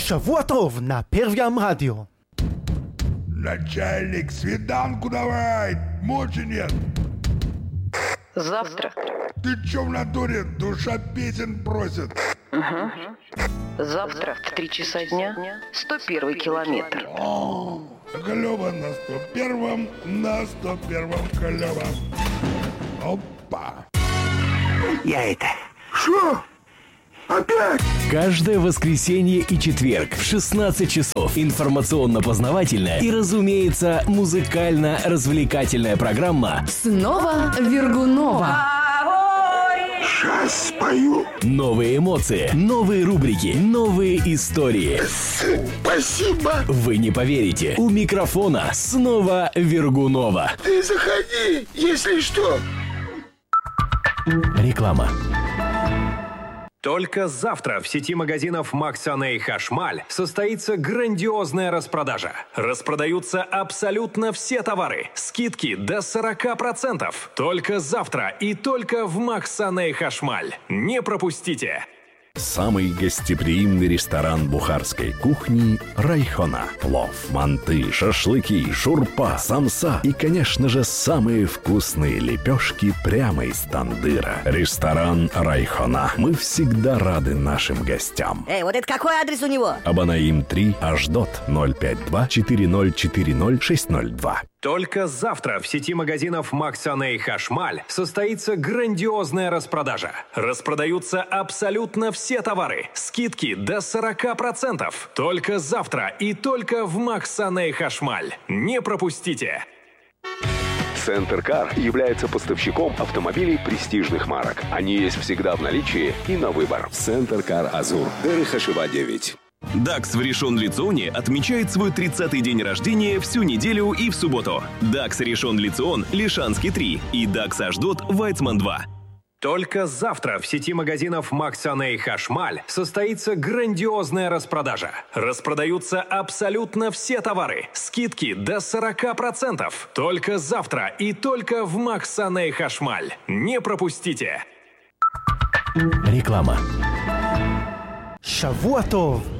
שבוע טוב на Первом радио. Начальник, свиданку давай, мочи нет. Завтра. Ты чё в натуре? Душа песен просит. Завтра в 3 часа дня 101 километр. Клёво на 101-м, на 101-м клёво. Опа. Я это... Что? Опять? Каждое воскресенье и четверг в 16 часов информационно-познавательная и, разумеется, музыкально-развлекательная программа «Снова Вергунова». Сейчас спою. Новые эмоции, новые рубрики, новые истории. Спасибо. Вы не поверите, у микрофона снова Вергунова. Ты заходи, если что. Реклама. Только завтра в сети магазинов Максане и Хашмаль состоится грандиозная распродажа. Распродаются абсолютно все товары. Скидки до 40%. Только завтра и только в Максане и Хашмаль. Не пропустите! Самый гостеприимный ресторан бухарской кухни «Райхона». Плов, манты, шашлыки, шурпа, самса и, конечно же, самые вкусные лепешки прямо из тандыра. Ресторан «Райхона». Мы всегда рады нашим гостям. Вот это какой адрес у него? Абанаим 3, Аждот, 052-4040-602. Только завтра в сети магазинов Максане и Хашмаль состоится грандиозная распродажа. Распродаются абсолютно все товары. Скидки до 40%. Только завтра и только в Максане и Хашмаль. Не пропустите! Центр Кар является поставщиком автомобилей престижных марок. Они есть всегда в наличии и на выбор. Центр Кар Азур. Дерихашева 9. ДАКС в Ришон-Ле-Ционе отмечает свой 30-й день рождения всю неделю и в субботу. ДАКС Ришон-Ле-Цион, Лишанский 3 и ДАКС Аждот, Вайцман 2. Только завтра в сети магазинов Максане и Хашмаль состоится грандиозная распродажа. Распродаются абсолютно все товары. Скидки до 40%. Только завтра и только в Максане и Хашмаль. Не пропустите! Реклама. שבוע טוב